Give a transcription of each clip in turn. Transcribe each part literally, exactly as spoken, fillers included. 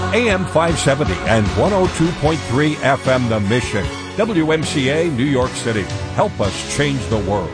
A M five seventy and one oh two point three F M The Mission. W M C A, New York City. Help us change the world.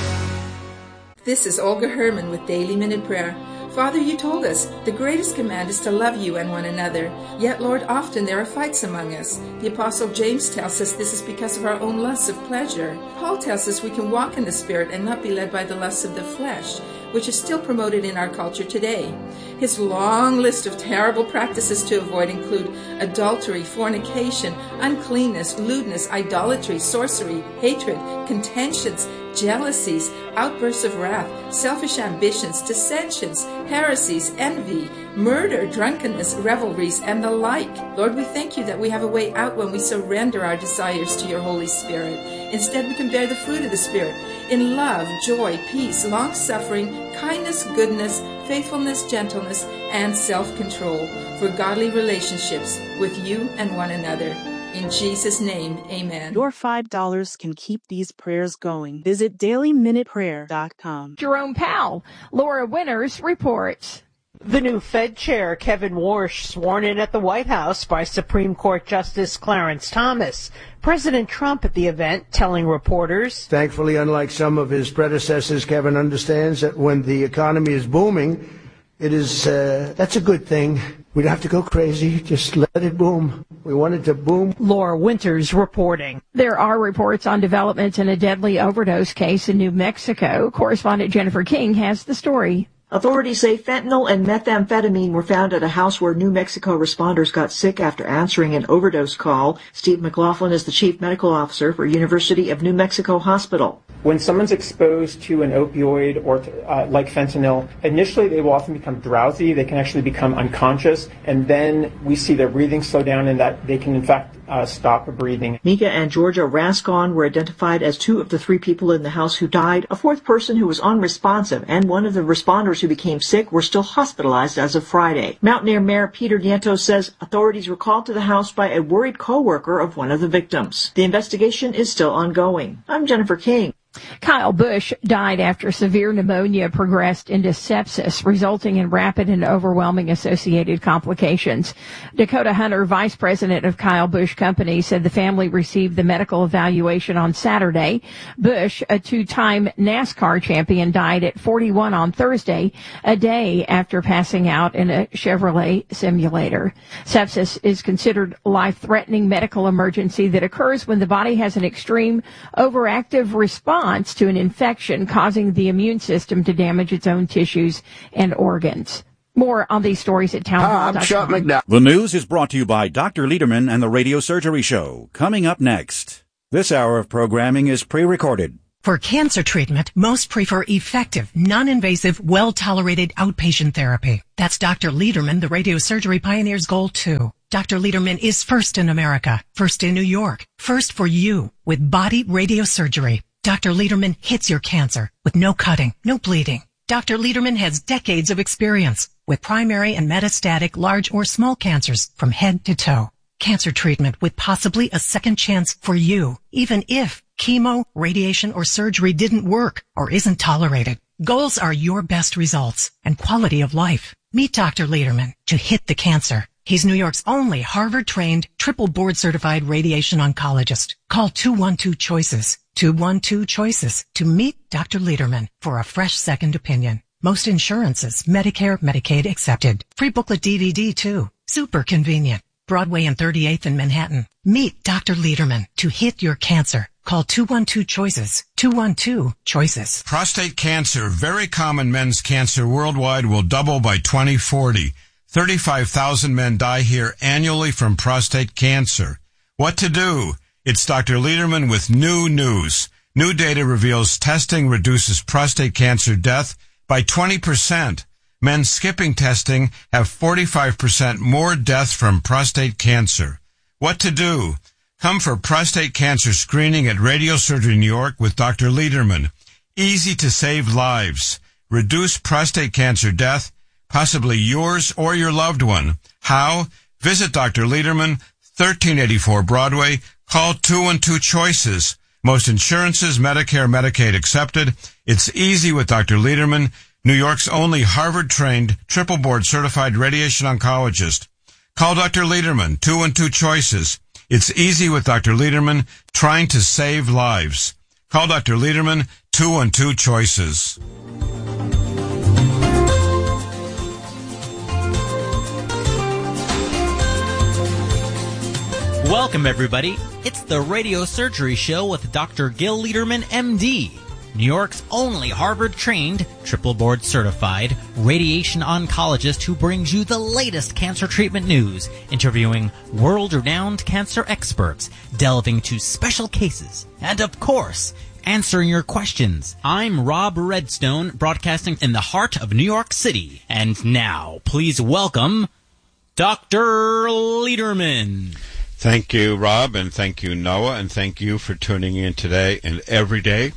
This is Olga Herman with Daily Minute Prayer. Father, you told us the greatest command is to love you and one another. Yet, Lord, often there are fights among us. The Apostle James tells us this is because of our own lusts of pleasure. Paul tells us we can walk in the Spirit and not be led by the lusts of the flesh, which is still promoted in our culture today. His long list of terrible practices to avoid include adultery, fornication, uncleanness, lewdness, idolatry, sorcery, hatred, contentions, jealousies, outbursts of wrath, selfish ambitions, dissensions, heresies, envy, murder, drunkenness, revelries, and the like. Lord, we thank you that we have a way out when we surrender our desires to your Holy Spirit. Instead, we can bear the fruit of the Spirit in love, joy, peace, long-suffering, kindness, goodness, faithfulness, gentleness, and self-control for godly relationships with you and one another. In Jesus' name, amen. Your five dollars can keep these prayers going. Visit daily minute prayer dot com. Jerome Powell, Laura Winters reports. The new Fed chair, Kevin Warsh, sworn in at the White House by Supreme Court Justice Clarence Thomas. President Trump at the event telling reporters, thankfully, unlike some of his predecessors, Kevin understands that when the economy is booming, it is, uh, that's a good thing. We don't have to go crazy. Just let it boom. We want it to boom. Laura Winters reporting. There are reports on developments in a deadly overdose case in New Mexico. Correspondent Jennifer King has the story. Authorities say fentanyl and methamphetamine were found at a house where New Mexico responders got sick after answering an overdose call. Steve McLaughlin is the chief medical officer for University of New Mexico Hospital. When someone's exposed to an opioid or uh, like fentanyl, initially they will often become drowsy. They can actually become unconscious, and then we see their breathing slow down and that they can in fact uh, stop breathing. Mika and Georgia Rascon were identified as two of the three people in the house who died. A fourth person who was unresponsive and one of the responders who became sick were still hospitalized as of Friday. Mountaineer Mayor Peter Nieto says authorities were called to the house by a worried co-worker of one of the victims. The investigation is still ongoing. I'm Jennifer King. Kyle Busch died after severe pneumonia progressed into sepsis, resulting in rapid and overwhelming associated complications. Dakota Hunter, vice president of Kyle Busch Company, said the family received the medical evaluation on Saturday. Busch, a two-time NASCAR champion, died at forty-one on Thursday, a day after passing out in a Chevrolet simulator. Sepsis is considered a life-threatening medical emergency that occurs when the body has an extreme overactive response to an infection, causing the immune system to damage its own tissues and organs. More on these stories at townhall dot com. I'm Chuck McDowell. The news is brought to you by Doctor Lederman and the Radio Surgery Show. Coming up next, this hour of programming is pre-recorded. For cancer treatment, most prefer effective, non-invasive, well-tolerated outpatient therapy. That's Doctor Lederman, the radio surgery pioneer's goal, too. Doctor Lederman is first in America, first in New York, first for you with body radiosurgery. Doctor Lederman hits your cancer with no cutting, no bleeding. Doctor Lederman has decades of experience with primary and metastatic large or small cancers from head to toe. Cancer treatment with possibly a second chance for you, even if chemo, radiation, or surgery didn't work or isn't tolerated. Goals are your best results and quality of life. Meet Doctor Lederman to hit the cancer. He's New York's only Harvard-trained, triple board-certified radiation oncologist. Call two one two CHOICES, two one two CHOICES to meet Doctor Lederman for a fresh second opinion. Most insurances, Medicare, Medicaid accepted. Free booklet D V D, too. Super convenient. Broadway and thirty-eighth in Manhattan. Meet Doctor Lederman to hit your cancer. Call two one two CHOICES, two one two CHOICES. Prostate cancer, very common men's cancer worldwide, will double by twenty forty. thirty-five thousand men die here annually from prostate cancer. What to do? It's Doctor Lederman with new news. New data reveals testing reduces prostate cancer death by twenty percent. Men skipping testing have forty-five percent more death from prostate cancer. What to do? Come for prostate cancer screening at Radio Surgery New York with Doctor Lederman. Easy to save lives. Reduce prostate cancer death, possibly yours or your loved one. How? Visit Doctor Lederman, thirteen eighty-four Broadway. Call two one two CHOICES. Most insurances, Medicare, Medicaid accepted. It's easy with Doctor Lederman, New York's only Harvard-trained, triple board-certified radiation oncologist. Call Doctor Lederman, two one two choices. It's easy with Doctor Lederman, trying to save lives. Call Doctor Lederman, two one two choices. Welcome, everybody. It's the Radio Surgery Show with Doctor Gil Lederman, M D, New York's only Harvard-trained, triple board-certified radiation oncologist who brings you the latest cancer treatment news, interviewing world-renowned cancer experts, delving into special cases, and, of course, answering your questions. I'm Rob Redstone, broadcasting in the heart of New York City. And now, please welcome Doctor Lederman. Thank you, Rob, and thank you, Noah, and thank you for tuning in today and every day.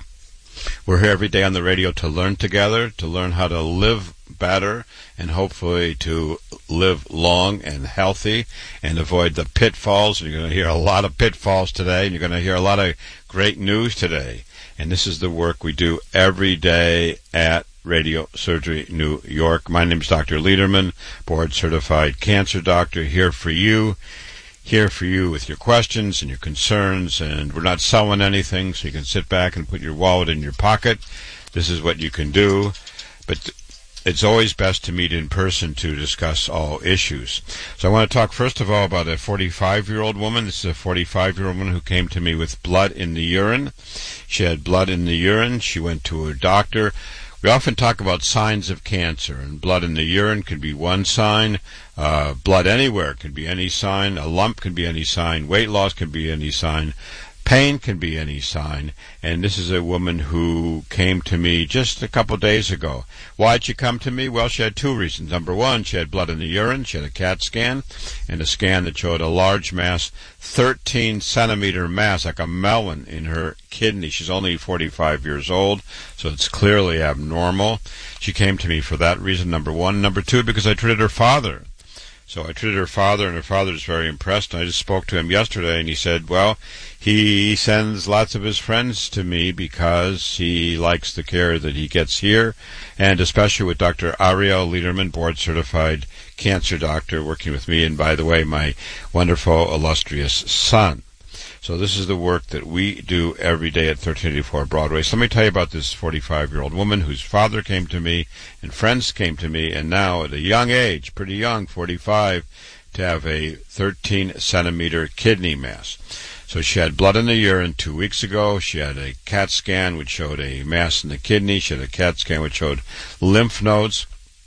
We're here every day on the radio to learn together, to learn how to live better, and hopefully to live long and healthy and avoid the pitfalls. You're going to hear a lot of pitfalls today, and you're going to hear a lot of great news today. And this is the work we do every day at Radio Surgery New York. My name is Doctor Lederman, board-certified cancer doctor, here for you. Here for you with your questions and your concerns, and we're not selling anything, so you can sit back and put your wallet in your pocket. This is what you can do, but it's always best to meet in person to discuss all issues. So I want to talk first of all about a forty-five-year-old woman. This is a forty-five-year-old woman who came to me with blood in the urine. She had blood in the urine. She went to her doctor. We often talk about signs of cancer, and blood in the urine can be one sign. Uh, blood anywhere can be any sign. A lump can be any sign. Weight loss can be any sign. Pain can be any sign. And this is a woman who came to me just a couple days ago. Why did she come to me? Well, she had two reasons. Number one, she had blood in the urine. She had a CAT scan, and a scan that showed a large mass, thirteen centimeter mass, like a melon, in her kidney. She's only forty-five years old, so it's clearly abnormal. She came to me for that reason, number one. Number two, because I treated her father. So I treated her father, and her father is very impressed. And I just spoke to him yesterday, and he said, well, he sends lots of his friends to me because he likes the care that he gets here, and especially with Doctor Ariel Lederman, board-certified cancer doctor, working with me, and by the way, my wonderful, illustrious son. So this is the work that we do every day at thirteen eighty-four Broadway. So let me tell you about this forty-five-year-old woman whose father came to me and friends came to me, and now at a young age, pretty young, forty-five, to have a thirteen centimeter kidney mass. So she had blood in the urine two weeks ago. She had a CAT scan which showed a mass in the kidney. She had a CAT scan which showed lymph nodes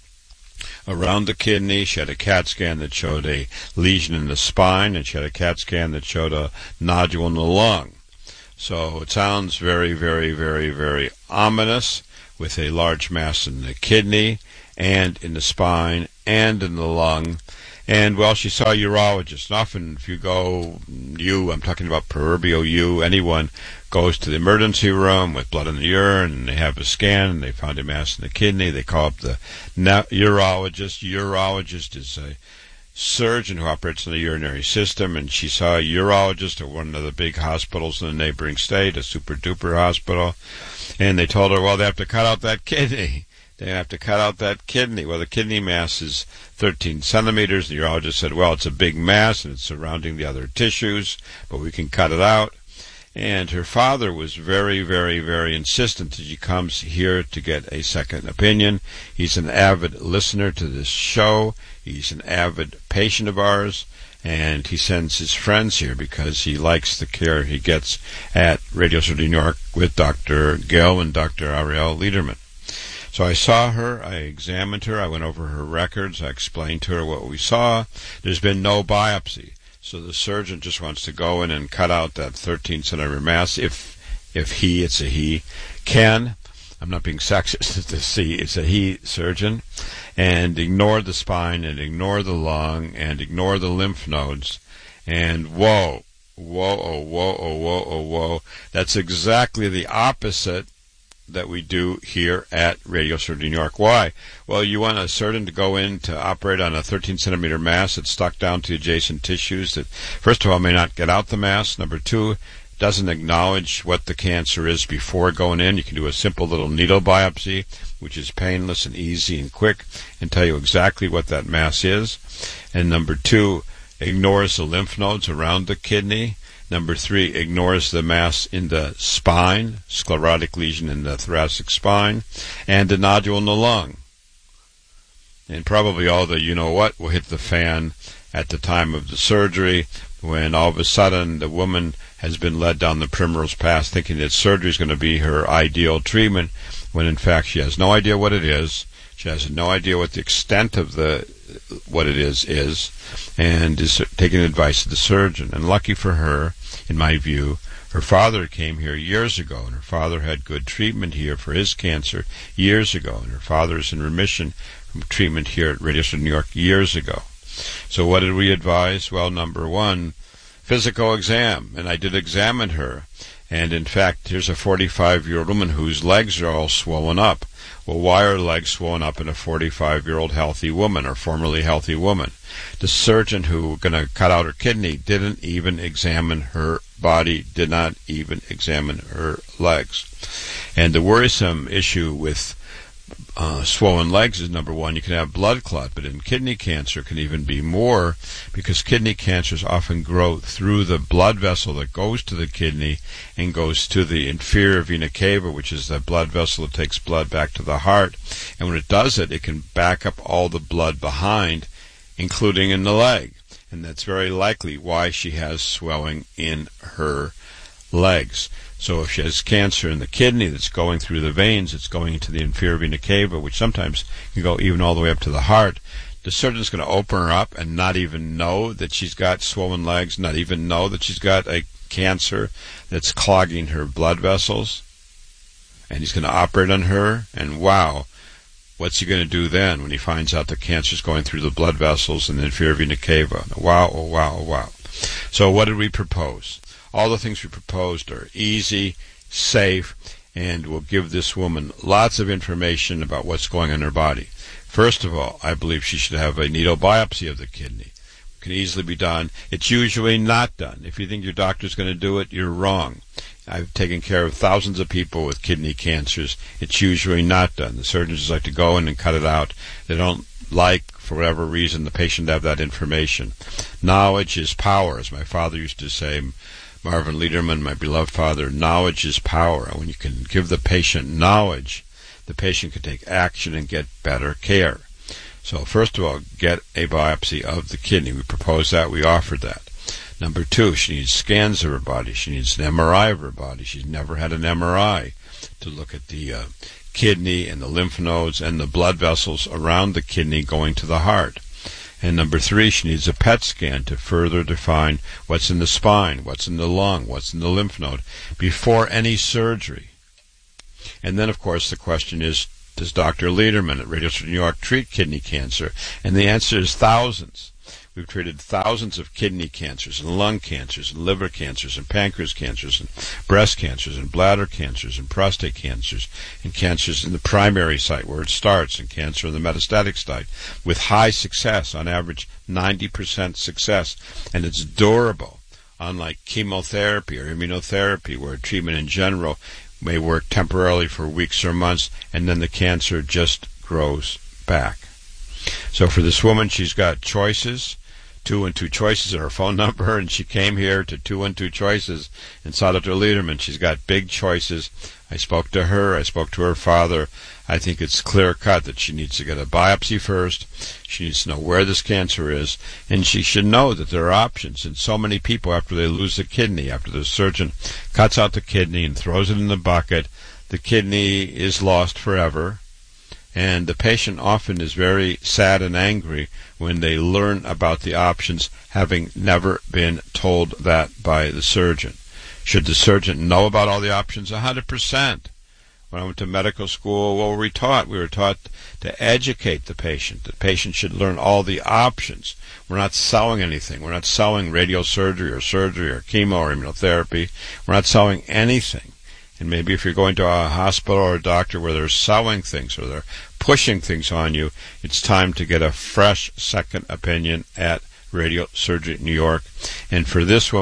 around the kidney. She had a CAT scan that showed a lesion in the spine, and she had a CAT scan that showed a nodule in the lung. So it sounds very, very, very, very ominous, with a large mass in the kidney and in the spine and in the lung. And, well, she saw a urologist. And often if you go, you, I'm talking about proverbial you, anyone goes to the emergency room with blood in the urine, and they have a scan, and they found a mass in the kidney. They call up the urologist. Urologist is a surgeon who operates in the urinary system, and she saw a urologist at one of the big hospitals in the neighboring state, a super-duper hospital, and they told her, well, they have to cut out that kidney. They have to cut out that kidney. Well, the kidney mass is thirteen centimeters. The urologist said, well, it's a big mass, and it's surrounding the other tissues, but we can cut it out. And her father was very, very, very insistent that she comes here to get a second opinion. He's an avid listener to this show. He's an avid patient of ours, and he sends his friends here because he likes the care he gets at Radio Surgery New York with Doctor Gil and Doctor Ariel Lederman. So I saw her, I examined her, I went over her records, I explained to her what we saw. There's been no biopsy. So the surgeon just wants to go in and cut out that thirteen centimeter mass, if if he, it's a he, can. I'm not being sexist, it's a he, it's a he surgeon, and ignore the spine and ignore the lung and ignore the lymph nodes. And whoa, whoa, oh, whoa, oh, whoa, oh, whoa. That's exactly the opposite that we do here at Radio Surgery New York. Why? Well, you want a surgeon to go in to operate on a thirteen centimeter mass that's stuck down to adjacent tissues that, first of all, may not get out the mass. Number two, doesn't acknowledge what the cancer is before going in. You can do a simple little needle biopsy, which is painless and easy and quick, and tell you exactly what that mass is. And number two, ignores the lymph nodes around the kidney. Number three, ignores the mass in the spine, sclerotic lesion in the thoracic spine, and a nodule in the lung. And probably all the you-know-what will hit the fan at the time of the surgery, when all of a sudden the woman has been led down the primrose path thinking that surgery is going to be her ideal treatment, when in fact she has no idea what it is. She has no idea what the extent of the what it is is, and is taking advice of the surgeon. And lucky for her, in my view, her father came here years ago, and her father had good treatment here for his cancer years ago, and her father is in remission from treatment here at Radio Surgery New York years ago. So what did we advise? Well, number one, physical exam, and I did examine her. And in fact, here's a forty-five-year-old woman whose legs are all swollen up. Well, why are legs swollen up in a forty-five-year-old healthy woman, or formerly healthy woman? The surgeon who was going to cut out her kidney didn't even examine her body, did not even examine her legs. And the worrisome issue with Uh, swollen legs is, number one, you can have blood clot, but in kidney cancer can even be more, because kidney cancers often grow through the blood vessel that goes to the kidney and goes to the inferior vena cava, which is the blood vessel that takes blood back to the heart. And when it does it, it can back up all the blood behind, including in the leg. And that's very likely why she has swelling in her legs. So if she has cancer in the kidney that's going through the veins, it's going into the inferior vena cava, which sometimes can go even all the way up to the heart, the surgeon's going to open her up and not even know that she's got swollen legs, not even know that she's got a cancer that's clogging her blood vessels. And he's going to operate on her, and wow, what's he going to do then when he finds out the cancer's going through the blood vessels and the inferior vena cava? Wow, oh wow, oh wow. So what did we propose? All the things we proposed are easy, safe, and will give this woman lots of information about what's going on in her body. First of all, I believe she should have a needle biopsy of the kidney. It can easily be done. It's usually not done. If you think your doctor's going to do it, you're wrong. I've taken care of thousands of people with kidney cancers. It's usually not done. The surgeons just like to go in and cut it out. They don't like, for whatever reason, the patient to have that information. Knowledge is power, as my father used to say. Marvin Lederman, my beloved father, knowledge is power. And when you can give the patient knowledge, the patient can take action and get better care. So first of all, get a biopsy of the kidney. We proposed that. We offered that. Number two, she needs scans of her body. She needs an M R I of her body. She's never had an M R I to look at the uh, kidney and the lymph nodes and the blood vessels around the kidney going to the heart. And number three, she needs a P E T scan to further define what's in the spine, what's in the lung, what's in the lymph node, before any surgery. And then, of course, the question is, does Doctor Lederman at Radio Surgery New York treat kidney cancer? And the answer is thousands. We've treated thousands of kidney cancers and lung cancers and liver cancers and pancreas cancers and breast cancers and bladder cancers and prostate cancers and cancers in the primary site where it starts and cancer in the metastatic site with high success, on average ninety percent success, and it's durable, unlike chemotherapy or immunotherapy where treatment in general may work temporarily for weeks or months and then the cancer just grows back. So for this woman, she's got choices. Two and two choices are her phone number, and she came here to two and two choices and saw Doctor Lederman. She's got big choices. I spoke to her. I spoke to her father. I think it's clear cut that she needs to get a biopsy first. She needs to know where this cancer is, and she should know that there are options. And so many people, after they lose the kidney, after the surgeon cuts out the kidney and throws it in the bucket, the kidney is lost forever. And the patient often is very sad and angry when they learn about the options, having never been told that by the surgeon. Should the surgeon know about all the options? one hundred percent. When I went to medical school, what were we taught? We were taught to educate the patient. The patient should learn all the options. We're not selling anything. We're not selling radiosurgery or surgery or chemo or immunotherapy. We're not selling anything. And maybe if you're going to a hospital or a doctor where they're selling things or they're pushing things on you, it's time to get a fresh second opinion at Radio Surgery New York. And for this woman,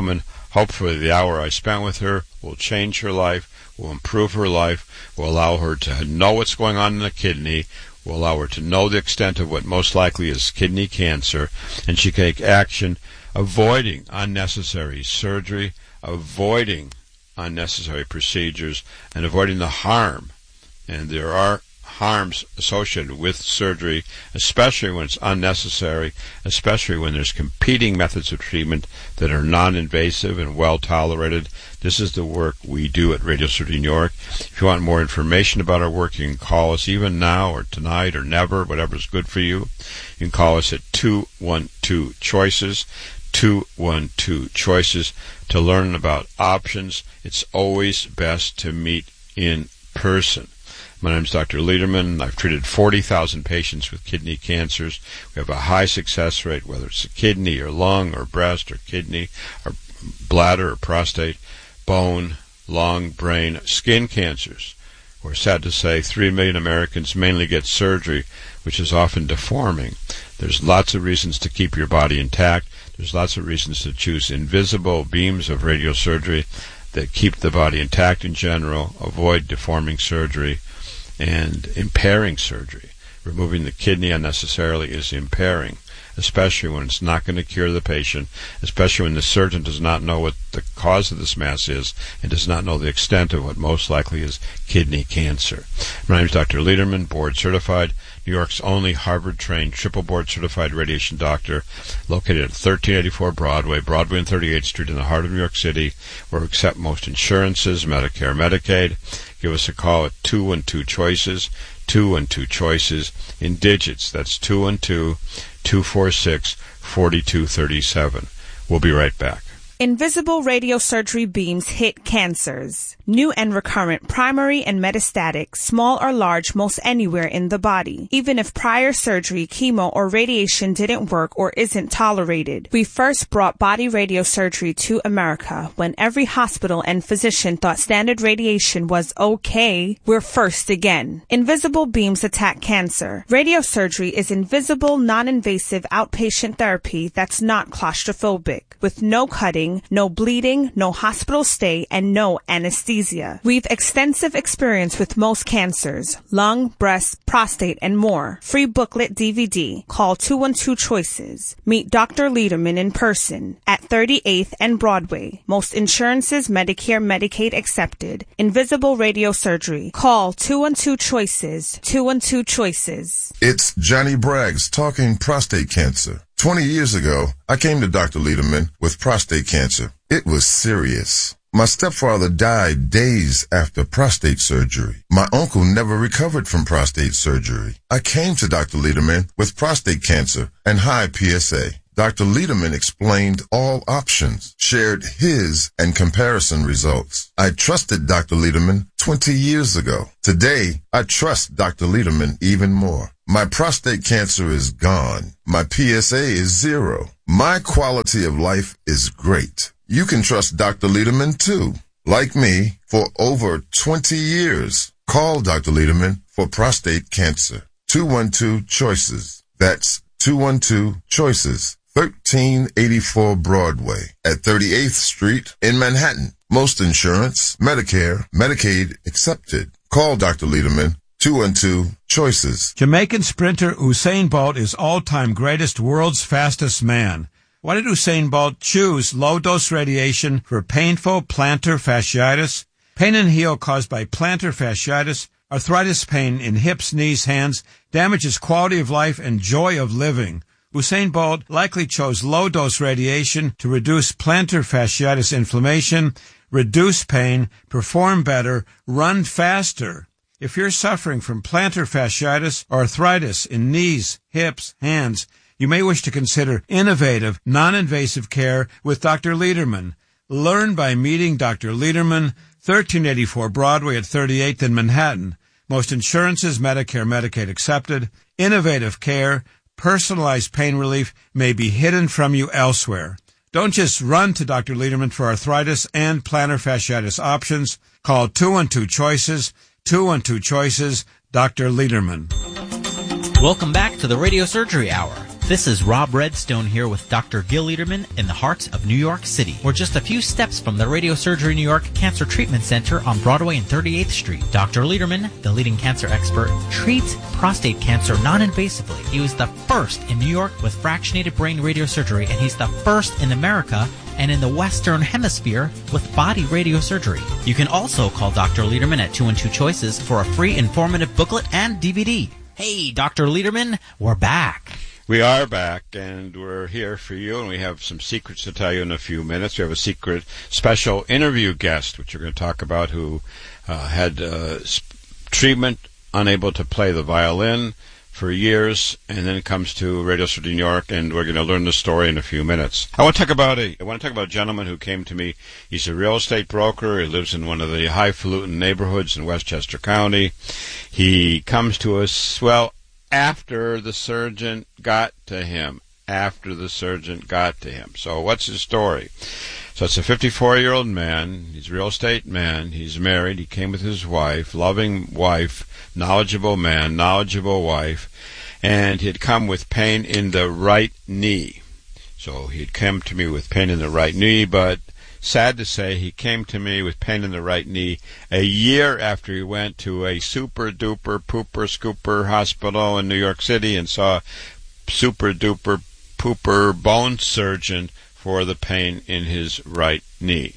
Hopefully the hour I spent with her will change her life, will improve her life, will allow her to know what's going on in the kidney, will allow her to know the extent of what most likely is kidney cancer, and she can take action avoiding unnecessary surgery, avoiding unnecessary procedures, and avoiding the harm. And there are harms associated with surgery, especially when it's unnecessary, especially when there's competing methods of treatment that are non-invasive and well-tolerated. This is the work we do at Radio Surgery New York. If you want more information about our work, you can call us even now or tonight or never, whatever's good for you. You can call us at two one two CHOICES, two one two CHOICES, to learn about options. It's always best to meet in person. My name is Doctor Lederman. I've treated forty thousand patients with kidney cancers. We have a high success rate, whether it's a kidney or lung or breast or kidney or bladder or prostate, bone, lung, brain, skin cancers. We're sad to say three million Americans mainly get surgery, which is often deforming. There's lots of reasons to keep your body intact. There's lots of reasons to choose invisible beams of radiosurgery that keep the body intact in general, avoid deforming surgery, and impairing surgery. Removing the kidney unnecessarily is impairing, especially when it's not going to cure the patient, especially when the surgeon does not know what the cause of this mass is and does not know the extent of what most likely is kidney cancer. My name is Doctor Lederman, board certified, New York's only Harvard-trained, triple board certified radiation doctor, located at thirteen eighty-four Broadway, Broadway and thirty-eighth Street in the heart of New York City, where we accept most insurances, Medicare, Medicaid. Give us a call at two one two CHOICES, two one two CHOICES, in digits. That's two one two, two four six, four two three seven. We'll be right back. Invisible radiosurgery beams hit cancers. New and recurrent, primary and metastatic, small or large, most anywhere in the body. Even if prior surgery, chemo, or radiation didn't work or isn't tolerated. We first brought body radiosurgery to America when every hospital and physician thought standard radiation was okay. We're first again. Invisible beams attack cancer. Radiosurgery is invisible, non-invasive outpatient therapy that's not claustrophobic, with no cutting, no bleeding, no hospital stay, and no anesthesia. We've extensive experience with most cancers, lung, breast, prostate, and more. Free booklet D V D. Call two one two CHOICES. Meet Doctor Lederman in person at thirty-eighth and Broadway. Most insurances, Medicare, Medicaid accepted. Invisible radiosurgery. Call two one two CHOICES. two one two CHOICES. It's Johnny Braggs talking prostate cancer. Twenty years ago, I came to Doctor Lederman with prostate cancer. It was serious. My stepfather died days after prostate surgery. My uncle never recovered from prostate surgery. I came to Doctor Lederman with prostate cancer and high P S A. Doctor Lederman explained all options, shared his and comparison results. I trusted Doctor Lederman twenty years ago. Today, I trust Doctor Lederman even more. My prostate cancer is gone. My P S A is zero. My quality of life is great. You can trust Doctor Lederman too. Like me, for over twenty years. Call Doctor Lederman for prostate cancer. two one two CHOICES. That's two one two CHOICES. thirteen eighty-four Broadway at thirty-eighth Street in Manhattan. Most insurance, Medicare, Medicaid accepted. Call Doctor Lederman. two one two CHOICES. Jamaican sprinter Usain Bolt is all-time greatest, world's fastest man. Why did Usain Bolt choose low-dose radiation for painful plantar fasciitis? Pain and heel caused by plantar fasciitis, arthritis pain in hips, knees, hands, damages quality of life and joy of living. Usain Bolt likely chose low-dose radiation to reduce plantar fasciitis inflammation, reduce pain, perform better, run faster. If you're suffering from plantar fasciitis or arthritis in knees, hips, hands, you may wish to consider innovative, non-invasive care with Doctor Lederman. Learn by meeting Doctor Lederman, thirteen eighty-four Broadway at thirty-eighth in Manhattan. Most insurances, Medicare, Medicaid accepted. Innovative care, personalized pain relief may be hidden from you elsewhere. Don't just run to Doctor Lederman for arthritis and plantar fasciitis options. Call two one two CHOICES, two one two CHOICES, Doctor Lederman. Welcome back to the Radio Surgery Hour. This is Rob Redstone here with Doctor Gil Liederman in the heart of New York City. We're just a few steps from the Radiosurgery New York Cancer Treatment Center on Broadway and thirty-eighth Street. Doctor Liederman, the leading cancer expert, treats prostate cancer non-invasively. He was the first in New York with fractionated brain radiosurgery, and he's the first in America and in the Western Hemisphere with body radiosurgery. You can also call Doctor Liederman at two one two Choices for a free informative booklet and D V D. Hey, Doctor Liederman, we're back. We are back, and we're here for you, and we have some secrets to tell you in a few minutes. We have a secret special interview guest, which we're going to talk about, who uh, had uh, treatment, unable to play the violin for years, and then comes to Radiosurgery New York, and we're going to learn the story in a few minutes. I want to talk about a I want to talk about a gentleman who came to me. He's a real estate broker. He lives in one of the highfalutin neighborhoods in Westchester County. He comes to us, well, after the surgeon got to him. After the surgeon got to him. So what's his story? So it's a fifty-four-year-old man. He's a real estate man. He's married. He came with his wife, loving wife, knowledgeable man, knowledgeable wife, and he had come with pain in the right knee. So he'd come to me with pain in the right knee, but sad to say, he came to me with pain in the right knee a year after he went to a super-duper, pooper, scooper hospital in New York City and saw a super-duper, pooper bone surgeon for the pain in his right knee.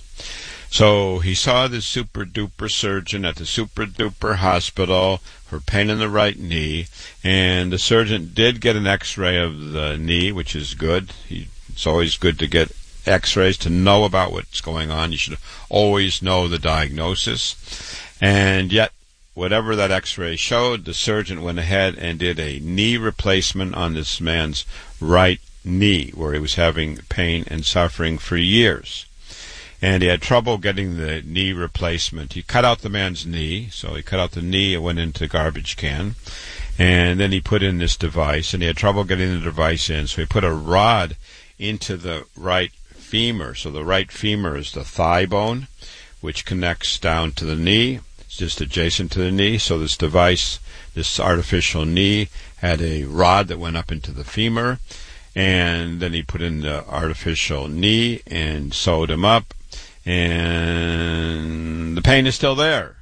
So he saw this super-duper surgeon at the super-duper hospital for pain in the right knee, and the surgeon did get an x-ray of the knee, which is good. He, it's always good to get x-rays to know about what's going on. You should always know the diagnosis. And yet, whatever that x-ray showed, the surgeon went ahead and did a knee replacement on this man's right knee, where he was having pain and suffering for years. And he had trouble getting the knee replacement. He cut out the man's knee, so he cut out the knee, it went into the garbage can. And then he put in this device, and he had trouble getting the device in, so he put a rod into the right femur. So the right femur is the thigh bone, which connects down to the knee. It's just adjacent to the knee. So this device, this artificial knee, had a rod that went up into the femur, and then he put in the artificial knee and sewed him up, and the pain is still there.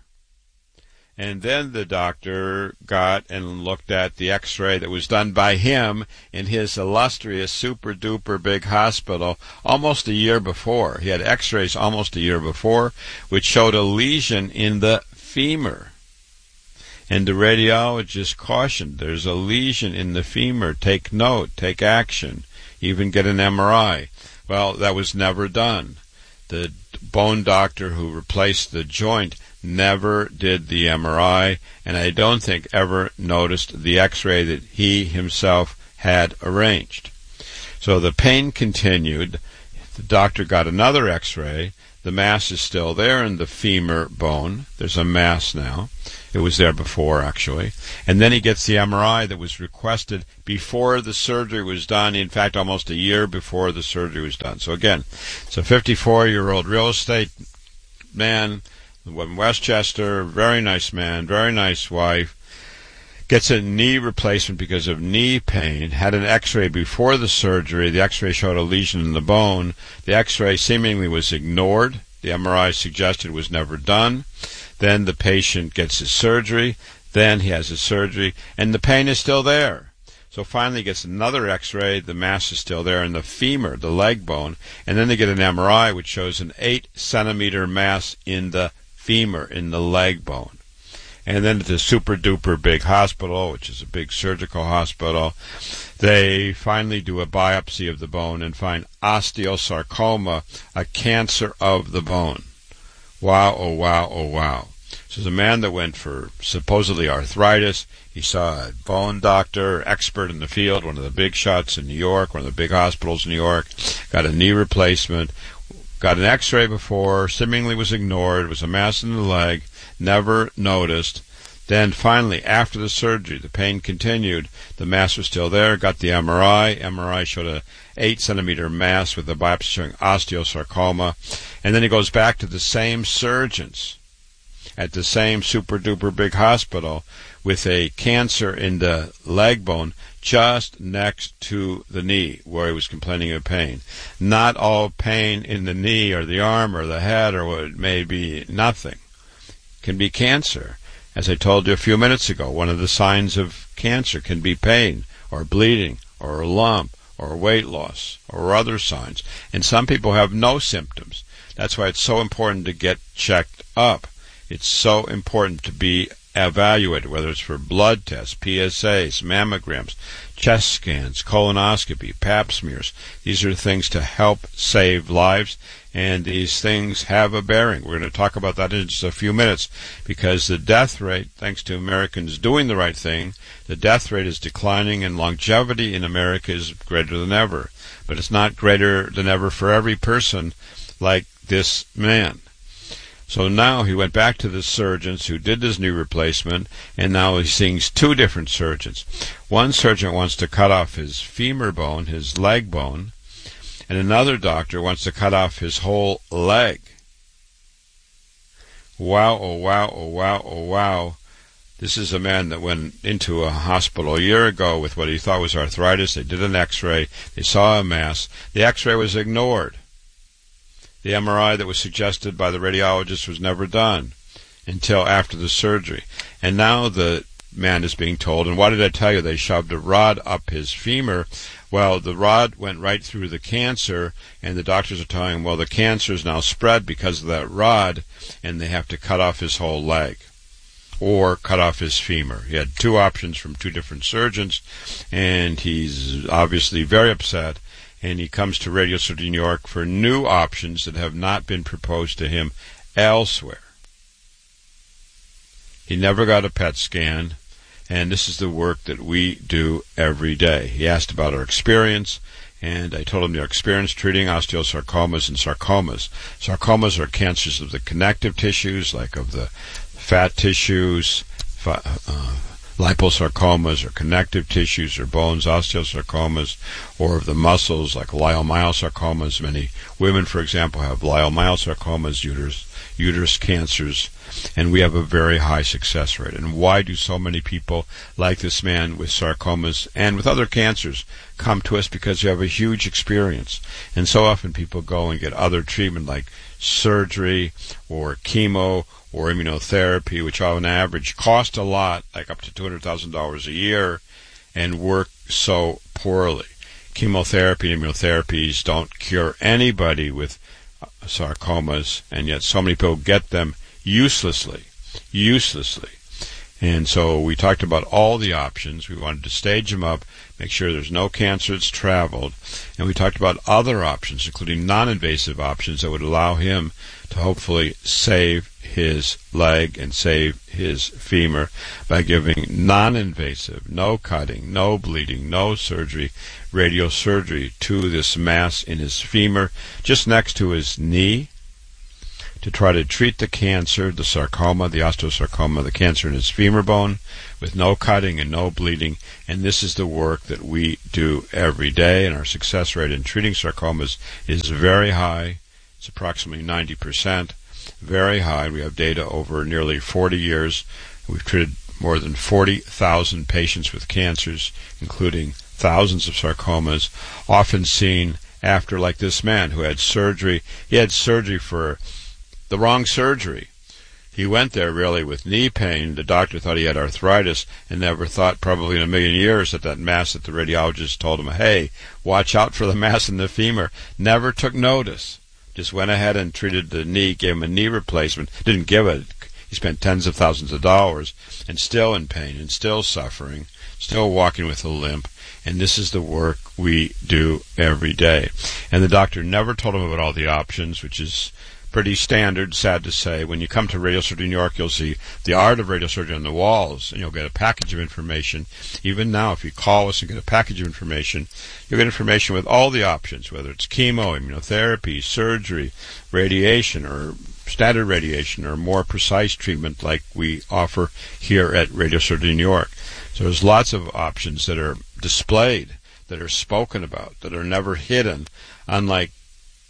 And then the doctor got and looked at the x-ray that was done by him in his illustrious super-duper big hospital almost a year before. He had x-rays almost a year before, which showed a lesion in the femur. And the radiologist cautioned, there's a lesion in the femur. Take note, take action, even get an M R I. Well, that was never done. The bone doctor who replaced the joint never did the M R I, and I don't think ever noticed the x-ray that he himself had arranged. So the pain continued. The doctor got another x-ray. The mass is still there in the femur bone. There's a mass now. It was there before, actually. And then he gets the M R I that was requested before the surgery was done. In fact, almost a year before the surgery was done. So again, it's a fifty-four-year-old real estate man in Westchester, very nice man, very nice wife, gets a knee replacement because of knee pain, had an x-ray before the surgery. The x-ray showed a lesion in the bone. The x-ray seemingly was ignored. The M R I suggested it was never done. Then the patient gets his surgery. Then he has his surgery, and the pain is still there. So finally he gets another x-ray. The mass is still there in the femur, the leg bone. And then they get an M R I, which shows an eight centimeter mass in the femur, in the leg bone. And then at the super-duper big hospital, which is a big surgical hospital, they finally do a biopsy of the bone and find osteosarcoma, a cancer of the bone. Wow, oh wow, oh wow. So there's a man that went for supposedly arthritis. He saw a bone doctor, expert in the field, one of the big shots in New York, one of the big hospitals in New York, got a knee replacement, got an x-ray before, seemingly was ignored, was a mass in the leg, never noticed. Then finally, after the surgery, the pain continued. The mass was still there, got the M R I. M R I showed a eight centimeter mass with a biopsy showing osteosarcoma. And then he goes back to the same surgeons at the same super-duper big hospital with a cancer in the leg bone just next to the knee where he was complaining of pain. Not all pain in the knee or the arm or the head or what may be nothing. It can be cancer. As I told you a few minutes ago, one of the signs of cancer can be pain or bleeding or a lump or weight loss or other signs. And some people have no symptoms. That's why it's so important to get checked up. It's so important to be evaluated, whether it's for blood tests, P S As, mammograms, chest scans, colonoscopy, pap smears. These are things to help save lives, and these things have a bearing. We're going to talk about that in just a few minutes, because the death rate, thanks to Americans doing the right thing, the death rate is declining, and longevity in America is greater than ever. But it's not greater than ever for every person like this man. So now he went back to the surgeons who did his knee replacement, and now he's seeing two different surgeons. One surgeon wants to cut off his femur bone, his leg bone, and another doctor wants to cut off his whole leg. Wow, oh wow, oh wow, oh wow. This is a man that went into a hospital a year ago with what he thought was arthritis. They did an x-ray. They saw a mass. The x-ray was ignored. The M R I that was suggested by the radiologist was never done until after the surgery. And now the man is being told, and what did I tell you? They shoved a rod up his femur. Well, the rod went right through the cancer, and the doctors are telling him, well, the cancer is now spread because of that rod, and they have to cut off his whole leg or cut off his femur. He had two options from two different surgeons, and he's obviously very upset. And he comes to Radio Surgery New York for new options that have not been proposed to him elsewhere. He never got a P E T scan, and this is the work that we do every day. He asked about our experience, and I told him our experience treating osteosarcomas and sarcomas. Sarcomas are cancers of the connective tissues, like of the fat tissues, uh, liposarcomas or connective tissues or bones, osteosarcomas, or of the muscles like leiomyosarcomas. Many women, for example, have leiomyosarcomas, uterus, uterus cancers, and we have a very high success rate. And why do so many people like this man with sarcomas and with other cancers come to us? Because you have a huge experience. And so often people go and get other treatment like surgery or chemo or immunotherapy, which on average cost a lot, like up to two hundred thousand dollars a year, and work so poorly. Chemotherapy and immunotherapies don't cure anybody with sarcomas, and yet so many people get them uselessly, uselessly. And so we talked about all the options. We wanted to stage them up, make sure there's no cancer that's traveled, and we talked about other options, including non-invasive options that would allow him to hopefully save his leg and save his femur by giving non-invasive, no cutting, no bleeding, no surgery, radiosurgery to this mass in his femur just next to his knee to try to treat the cancer, the sarcoma, the osteosarcoma, the cancer in his femur bone with no cutting and no bleeding. And this is the work that we do every day, and our success rate in treating sarcomas is very high. It's approximately ninety percent. Very high. We have data over nearly forty years. We've treated more than forty thousand patients with cancers, including thousands of sarcomas, often seen after, like this man who had surgery. He had surgery for the wrong surgery. He went there really with knee pain. The doctor thought he had arthritis and never thought probably in a million years that that mass that the radiologist told him, hey, watch out for the mass in the femur, never took notice. Just went ahead and treated the knee, gave him a knee replacement, didn't give it. He spent tens of thousands of dollars and still in pain and still suffering, still walking with a limp. And this is the work we do every day. And the doctor never told him about all the options, which is pretty standard, sad to say. When you come to Radio Surgery New York, you'll see the art of radiosurgery on the walls, and you'll get a package of information. Even now, if you call us and get a package of information, you'll get information with all the options, whether it's chemo, immunotherapy, surgery, radiation, or standard radiation, or more precise treatment like we offer here at Radio Surgery New York. So there's lots of options that are displayed, that are spoken about, that are never hidden, unlike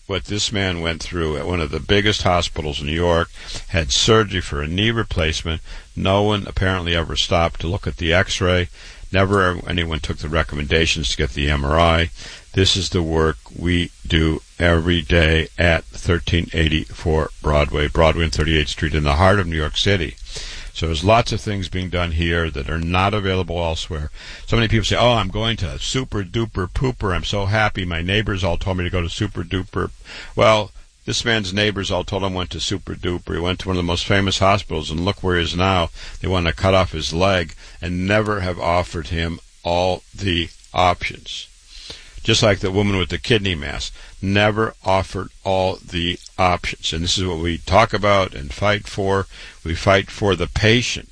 what this man went through at one of the biggest hospitals in New York, had surgery for a knee replacement. No one apparently ever stopped to look at the x-ray. Never anyone took the recommendations to get the M R I. This is the work we do every day at thirteen eighty-four Broadway, Broadway and thirty-eighth Street in the heart of New York City. So there's lots of things being done here that are not available elsewhere. So many people say, oh, I'm going to Super Duper Pooper. I'm so happy. My neighbors all told me to go to Super Duper. Well, this man's neighbors all told him went to Super Duper. He went to one of the most famous hospitals, and look where he is now. They want to cut off his leg and never have offered him all the options. Just like the woman with the kidney mass, never offered all the options. And this is what we talk about and fight for. We fight for the patient.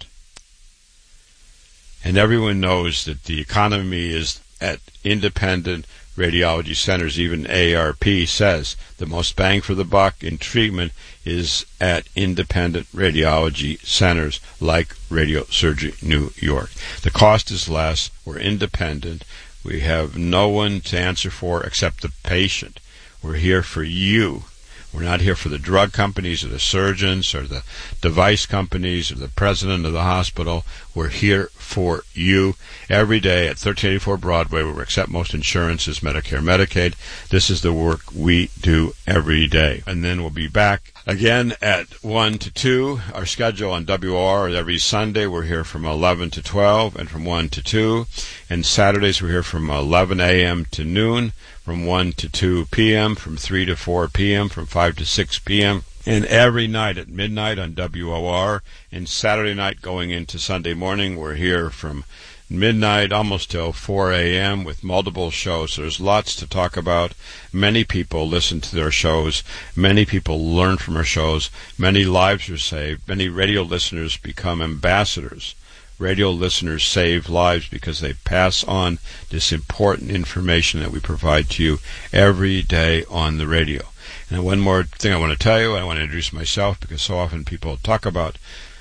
And everyone knows that the economy is at independent radiology centers. Even A A R P says the most bang for the buck in treatment is at independent radiology centers like Radiosurgery New York. The cost is less. We're independent. We have no one to answer for except the patient. We're here for you. We're not here for the drug companies or the surgeons or the device companies or the president of the hospital. We're here for you every day at thirteen eighty-four Broadway, where we accept most insurances, Medicare, Medicaid. This is the work we do every day. And then we'll be back again at one to two. Our schedule on W O R is every Sunday. We're here from eleven to twelve and from one to two. And Saturdays we're here from eleven a.m. to noon, from one to two p.m., from three to four p.m., from five to six p.m., and every night at midnight on W O R. And Saturday night going into Sunday morning, we're here from midnight almost till four a.m. with multiple shows. So there's lots to talk about. Many people listen to their shows. Many people learn from our shows. Many lives are saved. Many radio listeners become ambassadors. Radio listeners save lives because they pass on this important information that we provide to you every day on the radio. And one more thing I want to tell you, I want to introduce myself because so often people talk about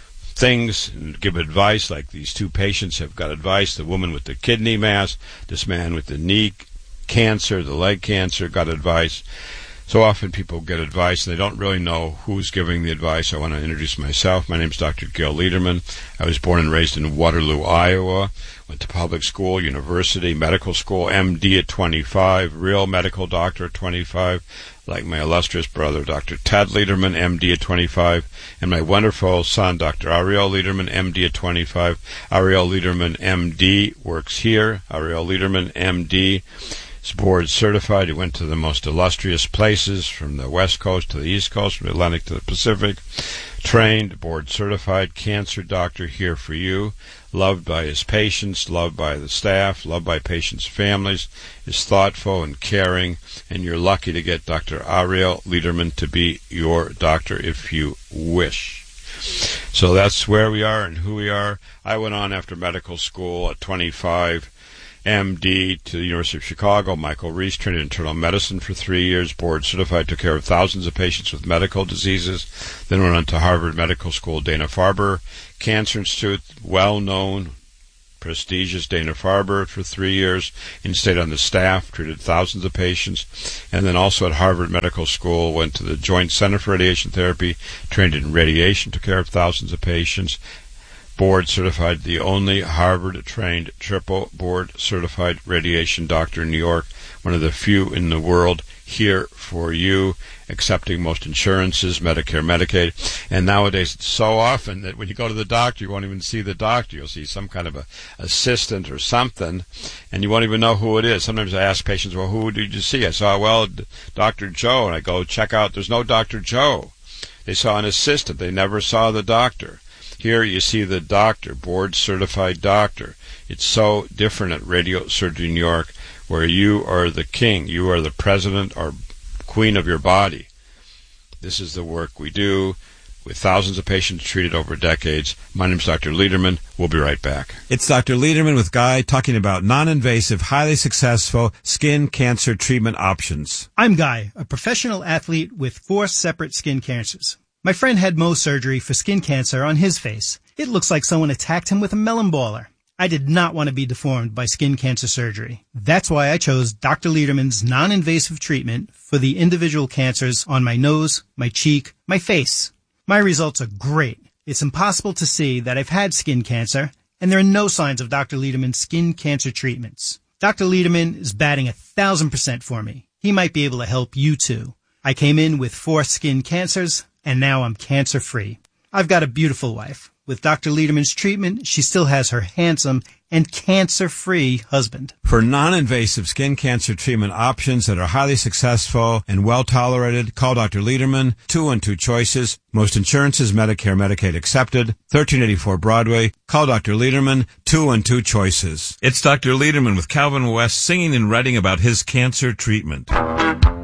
things and give advice, like these two patients have got advice. The woman with the kidney mass, this man with the knee cancer, the leg cancer, got advice. So often people get advice and they don't really know who's giving the advice. I want to introduce myself. My name is Doctor Gil Liederman. I was born and raised in Waterloo, Iowa. Went to public school, university, medical school, M D at twenty-five, real medical doctor at twenty-five, like my illustrious brother, Doctor Ted Liederman, M D at twenty-five, and my wonderful son, Doctor Ariel Liederman, M D at twenty-five. Ariel Liederman, M D, works here. Ariel Liederman, M D, is board certified. He went to the most illustrious places, from the West Coast to the East Coast, from the Atlantic to the Pacific. Trained, board certified, cancer doctor here for you. Loved by his patients, loved by the staff, loved by patients' families, is thoughtful and caring, and you're lucky to get Doctor Ariel Liederman to be your doctor if you wish. So that's where we are and who we are. I went on after medical school at twenty-five, M D to the University of Chicago. Michael Reese, trained in internal medicine for three years, board certified, took care of thousands of patients with medical diseases. Then went on to Harvard Medical School, Dana-Farber Cancer Institute, well-known, prestigious Dana-Farber for three years, and stayed on the staff, treated thousands of patients. And then also at Harvard Medical School, went to the Joint Center for Radiation Therapy, trained in radiation, took care of thousands of patients. Board certified, the only Harvard-trained triple board certified radiation doctor in New York, one of the few in the world, here for you, accepting most insurances, Medicare, Medicaid. And nowadays it's so often that when you go to the doctor, you won't even see the doctor. You'll see some kind of a assistant or something, and you won't even know who it is. Sometimes I ask patients, well, who did you see? I saw, well, Doctor Joe, and I go check out, there's no Doctor Joe. They saw an assistant. They never saw the doctor. Here you see the doctor, board-certified doctor. It's so different at Radiosurgery New York, where you are the king. You are the president or queen of your body. This is the work we do with thousands of patients treated over decades. My name is Doctor Liederman. We'll be right back. It's Doctor Liederman with Guy talking about non-invasive, highly successful skin cancer treatment options. I'm Guy, a professional athlete with four separate skin cancers. My friend had Mohs surgery for skin cancer on his face. It looks like someone attacked him with a melon baller. I did not want to be deformed by skin cancer surgery. That's why I chose Doctor Lederman's non-invasive treatment for the individual cancers on my nose, my cheek, my face. My results are great. It's impossible to see that I've had skin cancer, and there are no signs of Doctor Lederman's skin cancer treatments. Doctor Lederman is batting a thousand percent for me. He might be able to help you too. I came in with four skin cancers, and now I'm cancer-free. I've got a beautiful wife. With Doctor Lederman's treatment, she still has her handsome and cancer-free husband. For non-invasive skin cancer treatment options that are highly successful and well-tolerated, call Doctor Lederman, two one two choices. Most insurances, Medicare, Medicaid accepted. thirteen eighty-four Broadway. Call Doctor Lederman, two one two choices. It's Doctor Lederman with Calvin West singing and writing about his cancer treatment.